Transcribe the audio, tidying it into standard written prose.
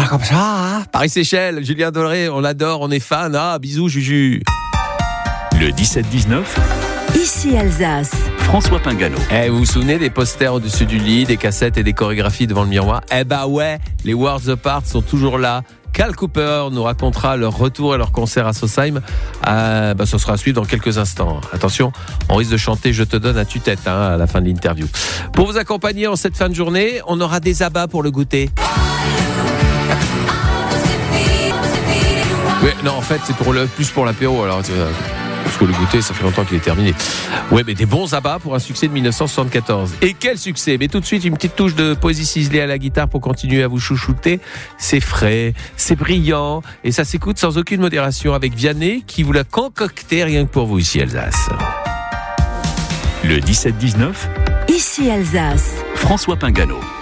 comme ça, hein. Paris-Séchelles, Julien Doré, on l'adore, on est fan. Ah, bisous, Juju. Le 17-19, Ici Alsace. François Pingano. Vous vous souvenez des posters au-dessus du lit, des cassettes et des chorégraphies devant le miroir? Ouais, les Worlds Apart sont toujours là. Cal Cooper nous racontera leur retour et leur concert à Sausheim. Ça sera à suivre dans quelques instants. Attention, on risque de chanter Je te donne à tue-tête à la fin de l'interview. Pour vous accompagner en cette fin de journée, on aura des abats pour le goûter. Ouais, non, en fait, c'est plus pour l'apéro. Alors, parce que le goûter, ça fait longtemps qu'il est terminé. Ouais, mais des bons abats pour un succès de 1974. Et quel succès! Mais tout de suite, une petite touche de poésie ciselée à la guitare pour continuer à vous chouchouter. C'est frais, c'est brillant, et ça s'écoute sans aucune modération avec Vianney, qui vous l'a concocté rien que pour vous ici, Alsace. Le 17-19, Ici Alsace. François Pingano.